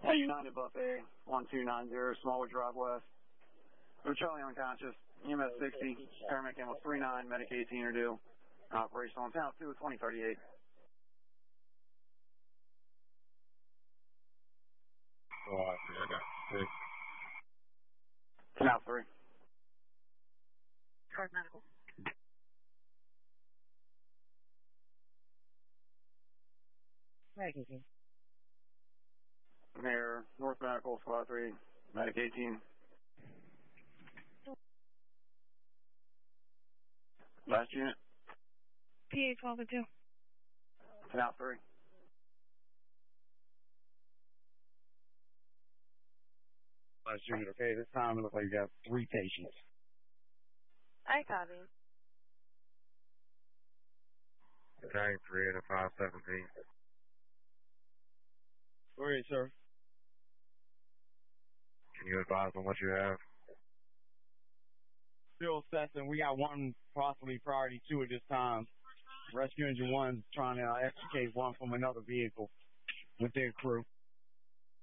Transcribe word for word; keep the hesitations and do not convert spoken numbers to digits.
United Buffet, one two nine zero, Smallwood Drive West. For Charlie unconscious, E M S sixty, paramedic ambulance three nine, medic eighteen are due. Operational on Town two, twenty thirty-eight. Oh, I see, I got six. Canal three. Card medical. Medic eighteen. Mayor, North Medical, Squad three, medic eighteen. Last unit. P A twelve and two. Canal three. Last unit, okay, this time it looks like you got three patients. I copy. Nine three and a five seventeen. Go ahead, sir. Can you advise on what you have? Still assessing. We got one possibly priority two at this time. Rescue engine one trying to uh, extricate one from another vehicle with their crew.